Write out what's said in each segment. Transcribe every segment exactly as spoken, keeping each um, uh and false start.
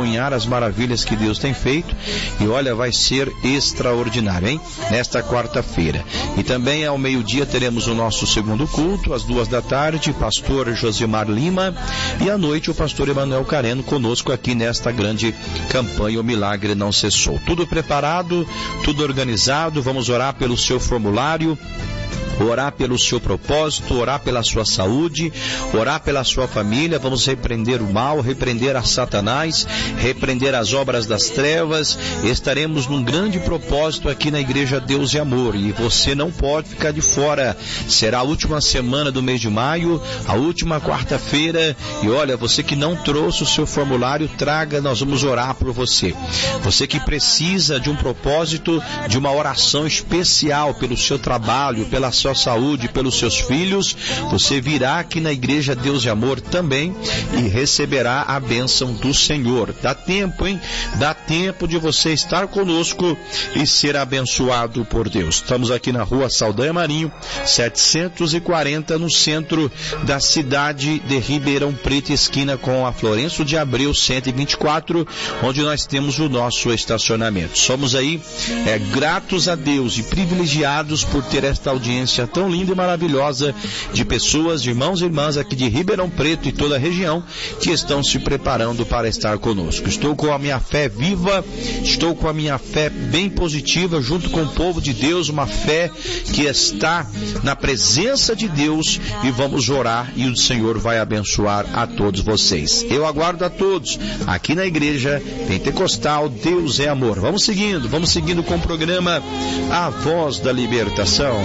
testemunhar as maravilhas que Deus tem feito. E olha, vai ser extraordinário, hein? Nesta quarta-feira. E também ao meio-dia teremos o nosso segundo culto, às duas da tarde, pastor Josimar Lima, e à noite o pastor Emanuel Careno conosco aqui nesta grande campanha O Milagre Não Cessou. Tudo preparado, tudo organizado. Vamos orar pelo seu formulário, orar pelo seu propósito, orar pela sua saúde, orar pela sua família. Vamos repreender o mal, repreender a Satanás, repreender as obras das trevas. Estaremos num grande propósito aqui na Igreja Deus e Amor, e você não pode ficar de fora. Será a última semana do mês de maio, a última quarta-feira, e olha, você que não trouxe o seu formulário, traga, nós vamos orar por você. Você que precisa de um propósito, de uma oração especial pelo seu trabalho, pela sua saúde, pelos seus filhos, você virá aqui na Igreja Deus e Amor também e receberá a bênção do Senhor. Dá tempo, hein? Dá tempo de você estar conosco e ser abençoado por Deus. Estamos aqui na rua Saldanha Marinho, setecentos e quarenta, no centro da cidade de Ribeirão Preto, esquina com a Florencio de Abreu cento e vinte e quatro, onde nós temos o nosso estacionamento. Somos aí é, gratos a Deus e privilegiados por ter esta audiência tão linda e maravilhosa de pessoas, de irmãos e irmãs aqui de Ribeirão Preto e toda a região que estão se preparando para estar conosco. Estou com a minha fé viva, estou com a minha fé bem positiva, junto com o povo de Deus, uma fé que está na presença de Deus, e vamos orar e o Senhor vai abençoar a todos vocês. Eu aguardo a todos aqui na Igreja Pentecostal Deus é Amor. Vamos seguindo, vamos seguindo com o programa A Voz da Libertação.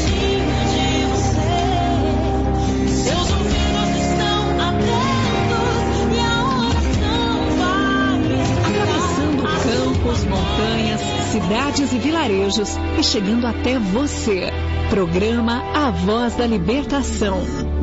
Montanhas, cidades e vilarejos e chegando até você. Programa A Voz da Libertação.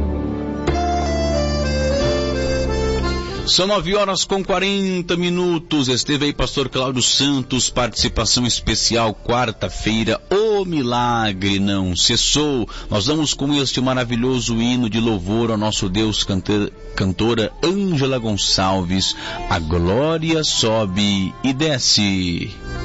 São nove horas com quarenta minutos. Esteve aí pastor Cláudio Santos, participação especial, quarta-feira. O milagre não cessou. Nós damos com este maravilhoso hino de louvor ao nosso Deus, cantor, cantora Ângela Gonçalves. A glória sobe e desce.